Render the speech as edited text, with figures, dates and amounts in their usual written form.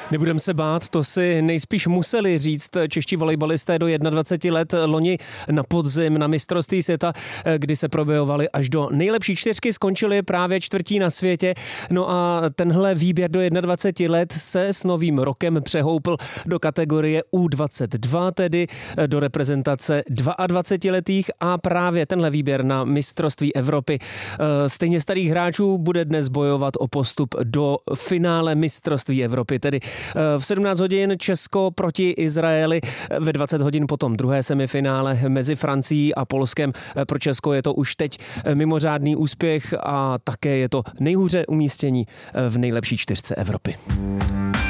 Nebudem se bát, to si nejspíš museli říct čeští volejbalisté do 21 let loni na podzim na mistrovství světa, kdy se probojovali až do nejlepší čtyřky, skončili právě čtvrtí na světě. No a tenhle výběr do 21 let se s novým rokem přehoupl do kategorie U22, tedy do reprezentace 22letých a právě tenhle výběr na mistrovství Evropy stejně starých hráčů bude dnes bojovat o postup do finále mistrovství Evropy, tedy v 17 hodin Česko proti Izraeli, ve 20 hodin potom druhé semifinále mezi Francií a Polskem. Pro Česko je to už teď mimořádný úspěch a také je to nejhůře umístění v nejlepší čtyřce Evropy.